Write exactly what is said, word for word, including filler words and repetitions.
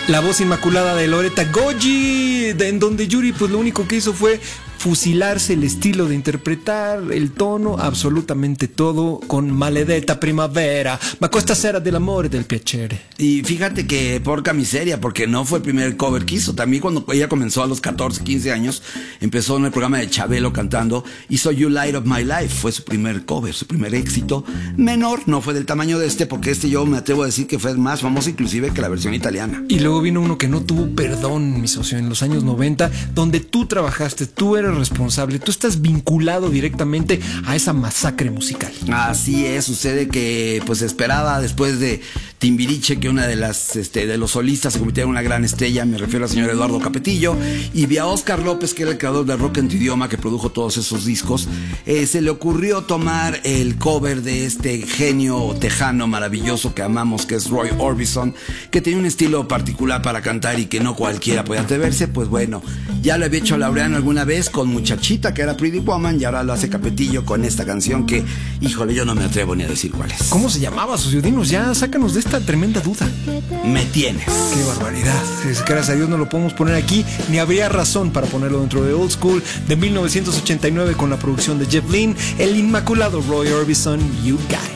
La voz inmaculada de Loretta Goggi, en donde Yuri pues lo único que hizo fue fusilarse el estilo de interpretar, el tono, absolutamente todo con Maledetta Primavera, ma questa sera dell'amore e del piacere. Y fíjate que porca miseria, porque no fue el primer cover que hizo. También cuando ella comenzó a los catorce, quince años, empezó en el programa de Chabelo cantando, hizo You Light Up My Life, fue su primer cover, su primer éxito menor, no fue del tamaño de este, porque este yo me atrevo a decir que fue más famoso inclusive que la versión italiana. Y luego vino uno que no tuvo perdón, mi socio, en los años noventa, donde tú trabajaste, tú eres responsable, tú estás vinculado directamente a esa masacre musical. Así es, sucede que pues esperaba después de Timbiriche que una de las este, de los solistas se convirtiera en una gran estrella, me refiero al señor Eduardo Capetillo, y vi a Oscar López, que era el creador de Rock en tu idioma, que produjo todos esos discos. Eh, se le ocurrió tomar el cover de este genio tejano maravilloso que amamos, que es Roy Orbison, que tiene un estilo particular para cantar y que no cualquiera puede atreverse. Pues bueno, ya lo había hecho Laureano alguna vez con Muchachita, que era Pretty Woman, y ahora lo hace Capetillo con esta canción que, híjole, yo no me atrevo ni a decir cuál es. ¿Cómo se llamaba, socio? Dinos ya, sácanos de esta tremenda duda. Me tienes. Qué barbaridad. Gracias a Dios no lo podemos poner aquí, ni habría razón para ponerlo dentro de Old School de mil novecientos ochenta y nueve con la producción de Jeff Lynne, el inmaculado Roy Orbison, You Got It.